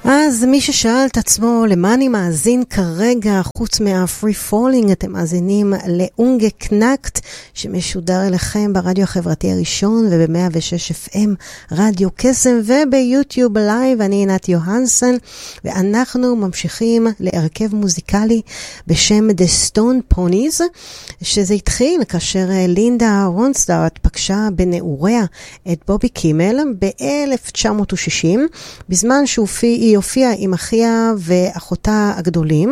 אז מי ששאל את עצמו למה אני מאזין כרגע חוץ מה-Free Falling, אתם מאזינים לאונגה קנקט שמשודר אליכם ברדיו החברתי הראשון וב-106 FM רדיו קסם וביוטיוב לייב. אני עינת יוהנסן ואנחנו ממשיכים להרכב מוזיקלי בשם The Stone Ponies, שזה התחיל כאשר לינדה רונסטארט פגשה בנעוריה את בובי קימל ב-1960 בזמן שהיא הופיעה עם אחיה ואחותה הגדולים,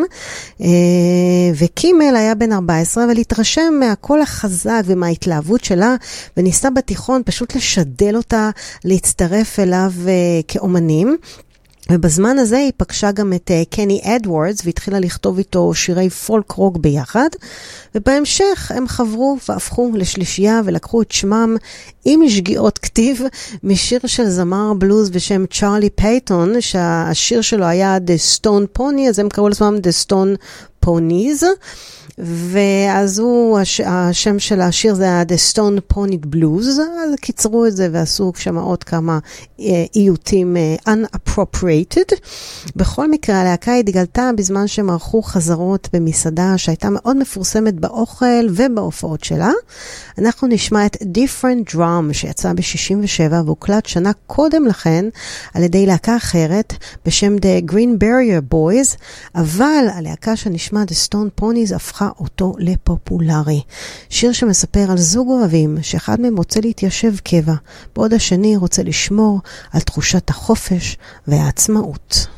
וקימל היה בן 14, אבל התרשם מהקול החזק ומההתלהבות שלה, וניסה בתיכון פשוט לשדל אותה להצטרף אליו כאומנים. ובזמן הזה היא פגשה גם את קני אדוורדס והתחילה לכתוב איתו שירי פולק רוק ביחד, ובהמשך הם חברו והפכו לשלישייה ולקחו את שמם עם שגיאות כתיב משיר של זמר בלוז בשם צ'ארלי פייטון, שהשיר שלו היה The Stone Pony, אז הם קראו לעצמם The Stone Ponies, ואז השם של השיר זה היה The Stone Pony Blues, אז קיצרו את זה ועשו שם עוד כמה איותים unappropriated. בכל מקרה הלהקה התגלתה בזמן שהם ערכו חזרות במסעדה שהייתה מאוד מפורסמת באוכל ובהופעות שלה. אנחנו נשמע את Different Drum שיצא ב-67 והוקלט שנה קודם לכן על ידי להקה אחרת בשם The Green Barrier Boys, אבל הלהקה שנשמע The Stone Ponies הפכה אותו לפופולרי. שיר שמספר על זוג אוהבים שאחד מהם רוצה להתיישב קבע, בעוד השני רוצה לשמור על תחושת החופש והעצמאות.